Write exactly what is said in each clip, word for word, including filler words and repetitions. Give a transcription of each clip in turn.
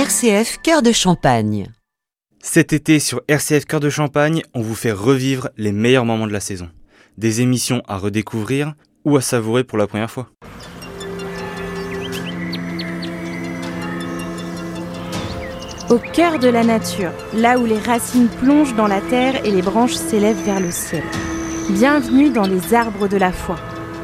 R C F Cœur de Champagne. Cet été sur R C F Cœur de Champagne, on vous fait revivre les meilleurs moments de la saison. Des émissions à redécouvrir ou à savourer pour la première fois. Au cœur de la nature, là où les racines plongent dans la terre et les branches s'élèvent vers le ciel. Bienvenue dans les arbres de la foi.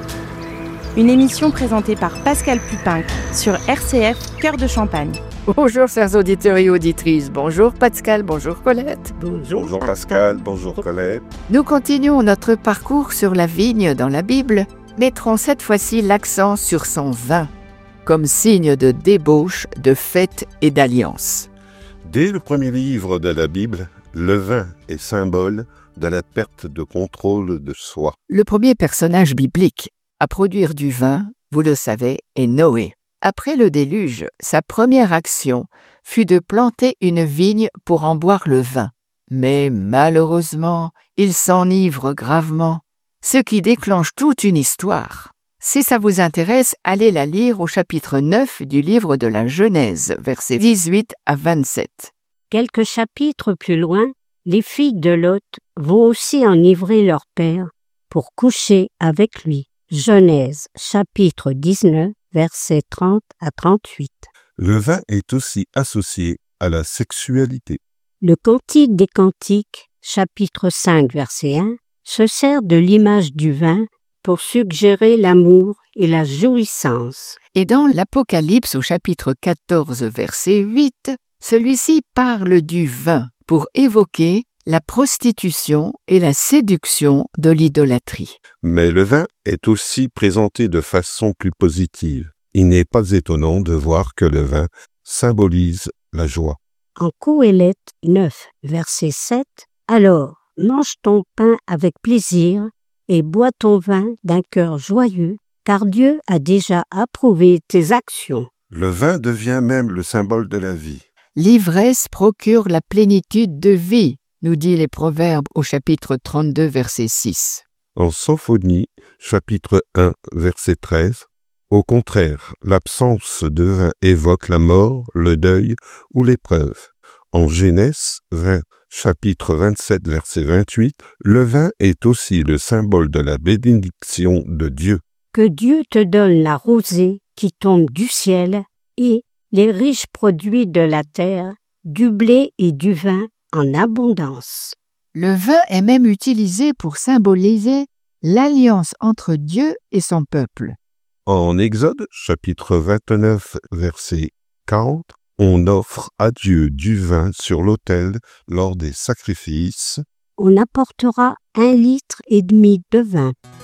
Une émission présentée par Pascal Pupin sur R C F Cœur de Champagne. Bonjour chers auditeurs et auditrices, bonjour Pascal, bonjour Colette. Bonjour. Bonjour Pascal, bonjour Colette. Nous continuons notre parcours sur la vigne dans la Bible, mettrons cette fois-ci l'accent sur son vin, comme signe de débauche, de fête et d'alliance. Dès le premier livre de la Bible, le vin est symbole de la perte de contrôle de soi. Le premier personnage biblique à produire du vin, vous le savez, est Noé. Après le déluge, sa première action fut de planter une vigne pour en boire le vin. Mais malheureusement, il s'enivre gravement, ce qui déclenche toute une histoire. Si ça vous intéresse, allez la lire au chapitre neuf du livre de la Genèse, versets dix-huit à vingt-sept. Quelques chapitres plus loin, les filles de Lot vont aussi enivrer leur père pour coucher avec lui. Genèse, chapitre dix-neuf, versets trente à trente-huit. Le vin est aussi associé à la sexualité. Le Cantique des Cantiques, chapitre cinq, verset un, se sert de l'image du vin pour suggérer l'amour et la jouissance. Et dans l'Apocalypse au chapitre quatorze, verset huit, celui-ci parle du vin pour évoquer la prostitution et la séduction de l'idolâtrie. Mais le vin est aussi présenté de façon plus positive. Il n'est pas étonnant de voir que le vin symbolise la joie. En Qoéleth neuf, verset sept, « Alors, mange ton pain avec plaisir et bois ton vin d'un cœur joyeux, car Dieu a déjà approuvé tes actions. » Le vin devient même le symbole de la vie. L'ivresse procure la plénitude de vie, nous dit les Proverbes au chapitre trente-deux, verset six. En Symphonie, chapitre un, verset treize, au contraire, l'absence de vin évoque la mort, le deuil ou l'épreuve. En Genèse vingt, chapitre vingt-sept, verset vingt-huit, le vin est aussi le symbole de la bénédiction de Dieu. Que Dieu te donne la rosée qui tombe du ciel et les riches produits de la terre, du blé et du vin en abondance. Le vin est même utilisé pour symboliser l'alliance entre Dieu et son peuple. En Exode, chapitre vingt-neuf, verset quarante, on offre à Dieu du vin sur l'autel lors des sacrifices. On apportera un litre et demi de vin.